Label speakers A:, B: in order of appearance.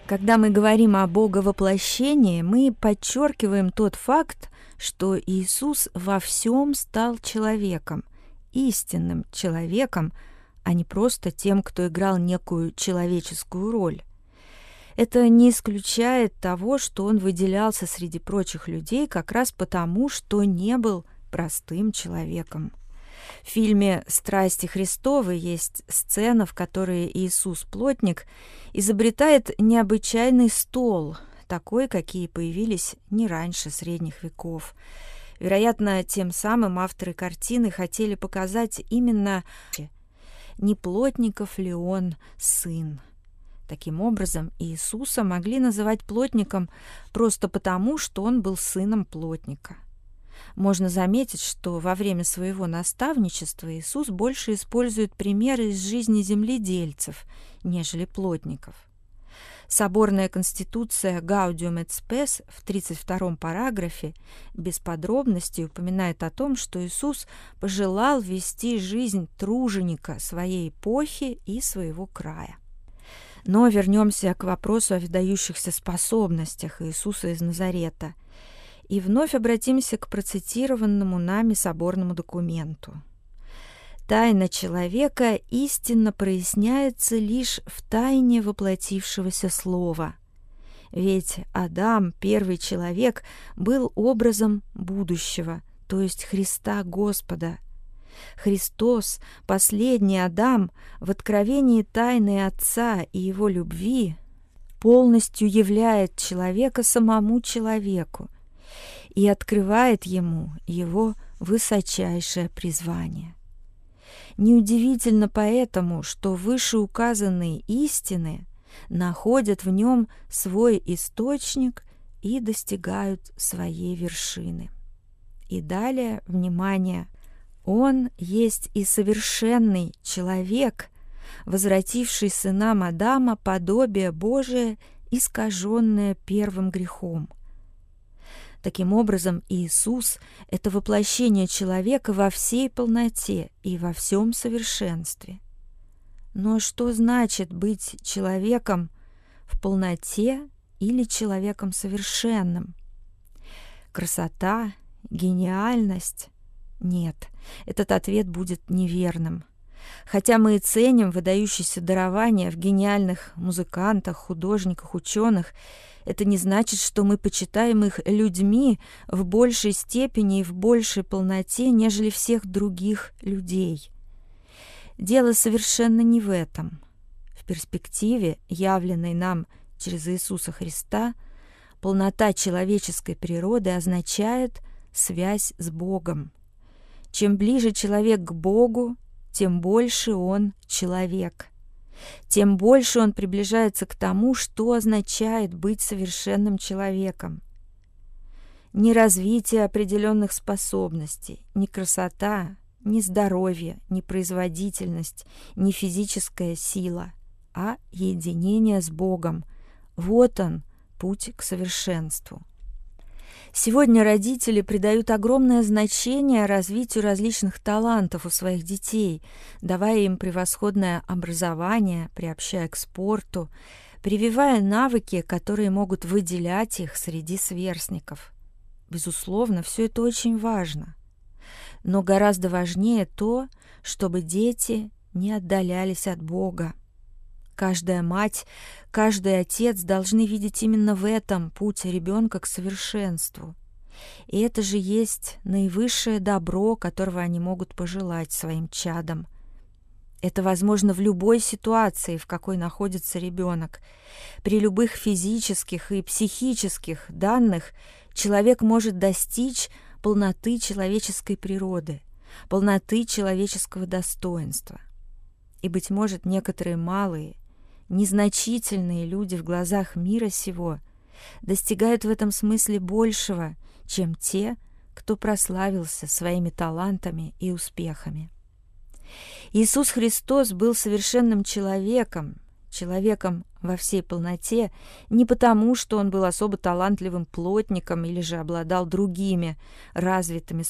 A: Когда мы говорим о Боговоплощении, мы подчеркиваем тот факт, что Иисус во всем стал человеком, истинным человеком, а не просто тем, кто играл некую человеческую роль. Это не исключает того, что он выделялся среди прочих людей как раз потому, что не был простым человеком. В фильме «Страсти Христовы» есть сцена, в которой Иисус Плотник изобретает необычайный стол, такой, какие появились не раньше средних веков. Вероятно, тем самым авторы картины хотели показать именно, не плотников ли он сын. Таким образом, Иисуса могли называть плотником просто потому, что он был сыном плотника. Можно заметить, что во время своего наставничества Иисус больше использует примеры из жизни земледельцев, нежели плотников. Соборная конституция Gaudium et Spes в 32-м параграфе без подробностей упоминает о том, что Иисус пожелал вести жизнь труженика своей эпохи и своего края. Но вернемся к вопросу о выдающихся способностях Иисуса из Назарета и вновь обратимся к процитированному нами соборному документу. Тайна человека истинно проясняется лишь в тайне воплотившегося слова. Ведь Адам, первый человек, был образом будущего, то есть Христа Господа. Христос, последний Адам, в откровении тайны Отца и Его любви полностью являет человека самому человеку и открывает ему его высочайшее призвание. Неудивительно поэтому, что вышеуказанные истины находят в нем свой источник и достигают своей вершины. И далее, внимание, он есть и совершенный человек, возвративший сынам Адама подобие Божие, искаженное первым грехом. Таким образом, Иисус – это воплощение человека во всей полноте и во всем совершенстве. Но что значит быть человеком в полноте или человеком совершенным? Красота, гениальность? Нет, этот ответ будет неверным. Хотя мы и ценим выдающиеся дарования в гениальных музыкантах, художниках, ученых, это не значит, что мы почитаем их людьми в большей степени и в большей полноте, нежели всех других людей. Дело совершенно не в этом. В перспективе, явленной нам через Иисуса Христа, полнота человеческой природы означает связь с Богом. Чем ближе человек к Богу, тем больше он человек. Тем больше он приближается к тому, что означает быть совершенным человеком. Ни развитие определенных способностей, ни красота, ни здоровье, ни производительность, ни физическая сила, а единение с Богом. Вот он, путь к совершенству. Сегодня родители придают огромное значение развитию различных талантов у своих детей, давая им превосходное образование, приобщая к спорту, прививая навыки, которые могут выделять их среди сверстников. Безусловно, все это очень важно. Но гораздо важнее то, чтобы дети не отдалялись от Бога. Каждая мать, каждый отец должны видеть именно в этом путь ребенка к совершенству. И это же есть наивысшее добро, которого они могут пожелать своим чадам. Это возможно в любой ситуации, в какой находится ребенок. При любых физических и психических данных человек может достичь полноты человеческой природы, полноты человеческого достоинства. И, быть может, некоторые малые, незначительные люди в глазах мира сего достигают в этом смысле большего, чем те, кто прославился своими талантами и успехами. Иисус Христос был совершенным человеком, человеком во всей полноте, не потому, что он был особо талантливым плотником или же обладал другими развитыми